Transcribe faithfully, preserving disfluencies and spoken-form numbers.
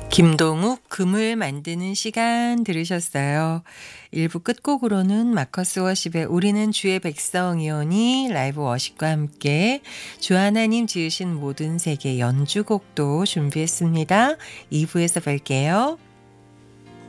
김동욱 금을 만드는 시간 들으셨어요. 일 부 끝곡으로는 마커스 워십의 우리는 주의 백성이오니 라이브 워십과 함께 주 하나님 지으신 모든 세계 연주곡도 준비했습니다. 이 부에서 뵐게요.